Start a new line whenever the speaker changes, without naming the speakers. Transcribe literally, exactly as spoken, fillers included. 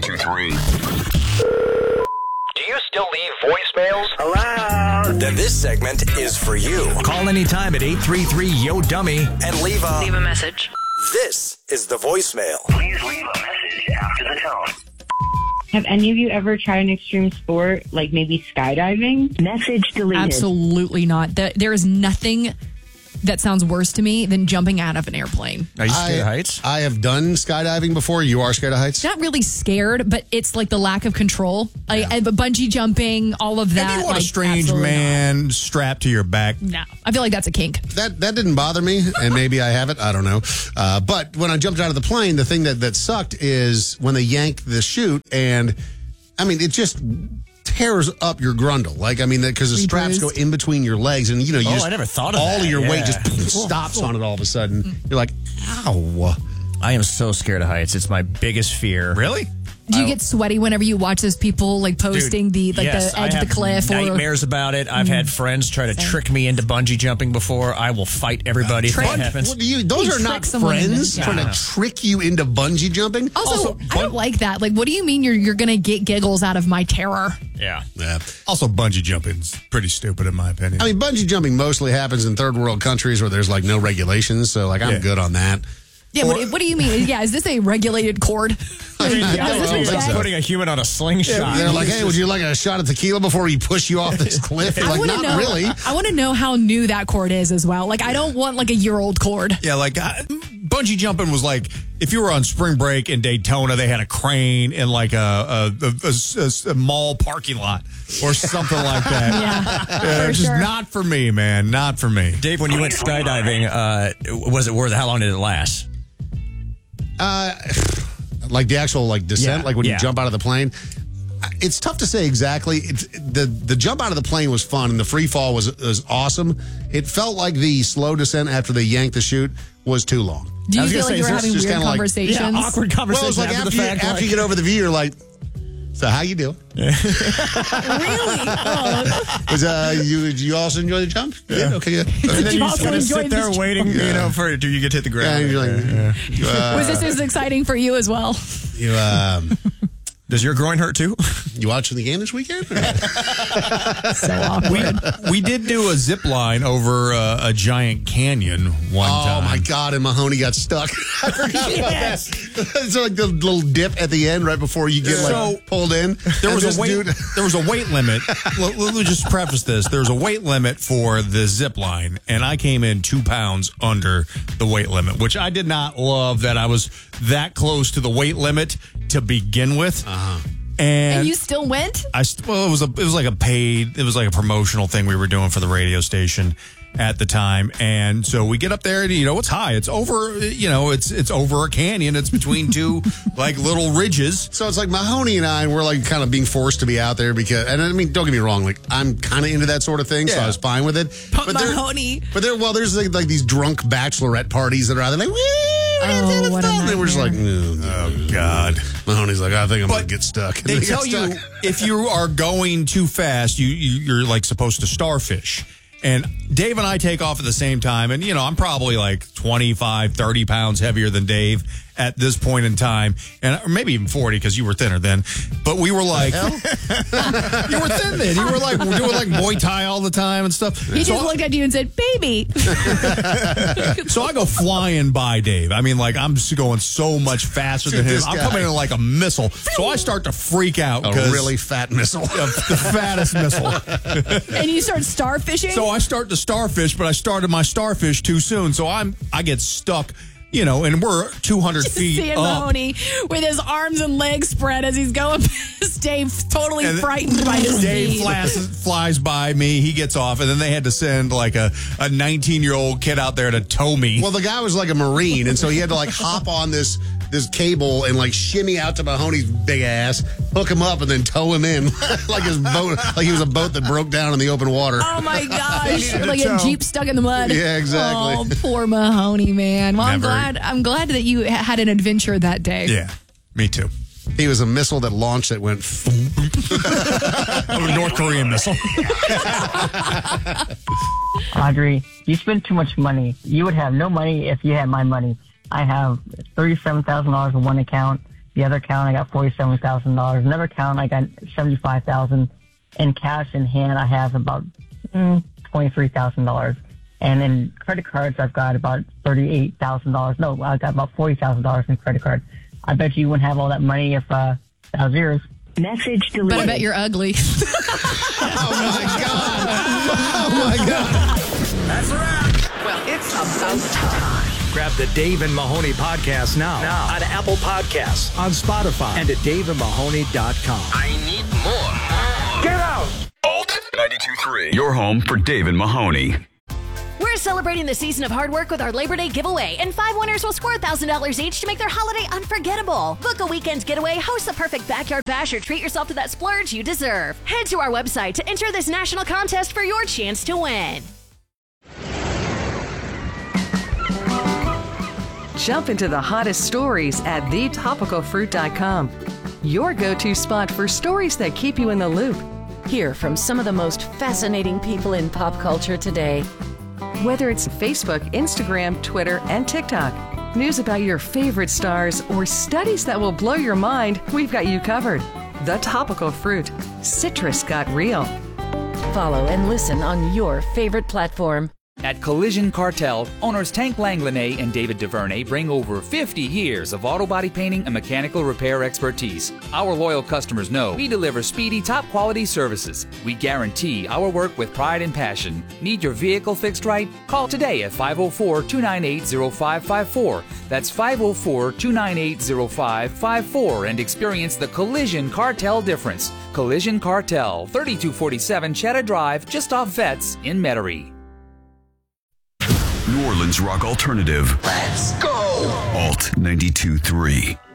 eight two three.
Do you still leave voicemails?
Hello?
Then this segment is for you.
Call anytime at eight three three, Y O, dummy.
And leave a...
Leave a message.
This is the voicemail.
Please leave a message after the tone.
Have any of you ever tried an extreme sport, like maybe skydiving?
Message deleted.
Absolutely not. The, there is nothing that sounds worse to me than jumping out of an airplane.
Are you scared
I,
of heights?
I have done skydiving before. You are scared of heights?
Not really scared, but it's like the lack of control. Like, and bungee jumping, all of that.
Maybe you want
like,
a strange
absolutely
man strapped to your back.
not. No, I feel like that's a kink.
That that didn't bother me, and maybe I have it. I don't know. Uh, but when I jumped out of the plane, the thing that, that sucked is when they yank the chute, and I mean, it just tears up your grundle. Like, I mean, because the straps go in between your legs, and you know, you
Oh,
just,
I never thought of
all
that.
of your
Yeah.
weight just stops on it all of a sudden. You're like, ow.
I am so scared of heights. It's my biggest fear. Really?
Do you get sweaty whenever you watch those people like posting
Dude,
the like
yes,
the edge
I
of the
have
cliff?
nightmares
or
about it. I've had friends try to
Same.
trick me into bungee jumping before. I will fight everybody if
Trick?
that happens.
What do you, those
You
are not
trick someone into-
friends
yeah.
trying to trick you into bungee jumping.
Also, I don't like that. Like, what do you mean you're you're gonna get giggles out of my terror?
Yeah.
Yeah.
Also, bungee jumping's pretty stupid in my opinion.
I mean, bungee jumping mostly happens in third world countries where there's like no regulations. So, like, I'm
Yeah.
good on that.
Yeah, what, what do you mean? Yeah, is this a regulated cord? Like,
Yeah,
is
I
this
don't
a
think
check?
so.
Putting a human on a slingshot.
They're like, hey, would you like a shot of tequila before we push you off this cliff? You're
I
like,
want
not
to know.
really.
I want to know how new that cord is as well. Like, I don't want like a year old cord.
yeah, like uh, bungee jumping was like if you were on spring break in Daytona, they had a crane in like a a, a, a- a mall parking lot or something like that.
Yeah,
Yeah,
for
just
sure.
not for me, man. Not for me.
Dave, when you went skydiving, uh, was it worth? How long did it last?
Uh, like the actual like descent,
Yeah,
like when
yeah.
you jump out of the plane. It's tough to say exactly. It's, the the jump out of the plane was fun, and the free fall was was awesome. It felt like the slow descent after they yanked the chute was too long.
Do
I
you
was
feel
gonna
like
say,
you were
is this
having
just
weird
kinda like-
conversations?
Yeah, awkward
Well,
conversation
it's like
after,
after,
the
you,
fact.
after
like-
you get over the view, you're like, so how you doing?
Really? Oh.
Was uh you did you also enjoy the jump? Yeah. Okay. Yeah.
And then
you
you
also
just kind of
enjoyed
sit there
this
waiting, you know, for do you get to hit the
Yeah,
ground?
you're like, uh,
Was this as exciting for you as well?
you um,
Does your groin hurt too?
you watching the game this weekend?
So awkward.
We did do a zip line over uh, a giant canyon one
Oh
time.
my God! And Mahoney got stuck. I forgot
Yes.
about that. It's like the little dip at the end, right before you get like
So,
pulled in.
There
And
was
this
a weight.
dude-
There was a weight limit. let, let me just preface this. There was a weight limit for the zip line, and I came in two pounds under the weight limit, which I did not love. That I was that close to the weight limit to begin with. Uh-huh. And,
And you still went?
I st- well, it was a it was like a paid, it was like a promotional thing we were doing for the radio station at the time, and so we get up there, and you know it's high, it's over, you know it's it's over a canyon, it's between two like little ridges.
So it's like Mahoney and I, and we're like kind of being forced to be out there because, and I mean, don't get me wrong, like I'm kind of into that sort of thing, so
Yeah.
I was fine with it.
But
there-
Mahoney.
but there, well, there's like, like these drunk bachelorette parties that are out there like, woo,
Oh, what a
and we're just like,
nightmare.
oh,
Oh God.
Mahoney's like, I think I'm
But
gonna get stuck. And
They
got
tell you
stuck.
if you are going too fast, you, you you're like supposed to starfish. And Dave and I take off at the same time. And, you know, I'm probably like twenty-five, thirty pounds heavier than Dave at this point in time. And or maybe even forty because you were thinner then. But we were like, you were thin then. You were like, we're doing like Muay Thai all the time and stuff.
He
So
just looked at you and said, baby.
So I go flying by Dave. I mean, like, I'm just going so much faster than
Dude,
him.
this
I'm
guy.
coming in like a missile. So I start to freak out.
A
'cause-
really fat missile.
the fattest missile.
And you start starfishing?
So I start to starfish, but I started my starfish too soon. So I'm I get stuck, you know, and we're two hundred feet
Seeing
up.
Mahoney with his arms and legs spread as he's going past Dave, totally
And
frightened by his
Dave
speed.
flies, flies by me. He gets off, and then they had to send like a a nineteen year old kid out there to tow me.
Well, the guy was like a Marine, and so he had to like hop on this this cable and like shimmy out to Mahoney's big ass, hook him up, and then tow him in like his boat, like he was a boat that broke down in the open water.
Oh my gosh!
needed
Like
to
a
tow.
Jeep stuck in the mud.
Yeah, exactly.
Oh, poor Mahoney, man. Well, I'm
Never.
glad. I'm glad that you ha- had an adventure that day.
Yeah, me too.
He was a missile that launched that went.
A North Korean missile.
Audrey, you spend too much money. You would have no money if you had my money. I have thirty-seven thousand dollars in one account,
the other account, I got forty-seven thousand dollars. Another account, I got seventy-five thousand dollars. In cash in hand, I have about mm, twenty-three thousand dollars. And in credit cards, I've got about thirty-eight thousand dollars. No, I got about forty thousand dollars in credit cards. I bet you wouldn't have all that money if uh, that was yours.
Message deleted.
But I bet you're ugly.
Oh, my God. Oh, my God.
That's a wrap.
Well, it's about time.
Grab the Dave and Mahoney podcast now, now on Apple Podcasts, on Spotify, and at dave and mahoney dot com.
I need more.
Get out!
Alt ninety-two point three. Your home for Dave and Mahoney.
We're celebrating the season of hard work with our Labor Day giveaway, and five winners will score one thousand dollars each to make their holiday unforgettable. Book a weekend getaway, host the perfect backyard bash, or treat yourself to that splurge you deserve. Head to our website to enter this national contest for your chance to win.
Jump into the hottest stories at the topical fruit dot com. Your go-to spot for stories that keep you in the loop.
Hear from some of the most fascinating people in pop culture today.
Whether it's Facebook, Instagram, Twitter, and TikTok, news about your favorite stars, or studies that will blow your mind, we've got you covered. The Topical Fruit. Citrus got real.
Follow and listen on your favorite platform.
At Collision Cartel, owners Tank Langlanay and David DuVernay bring over fifty years of auto body painting and mechanical repair expertise. Our loyal customers know we deliver speedy, top-quality services. We guarantee our work with pride and passion. Need your vehicle fixed right? Call today at five oh four, two nine eight, oh five five four. That's five oh four, two nine eight, oh five five four and experience the Collision Cartel difference. Collision Cartel, thirty-two forty-seven Cheddar Drive, just off Vets in Metairie.
New Orleans rock alternative.
Let's go.
Alt ninety-two point three.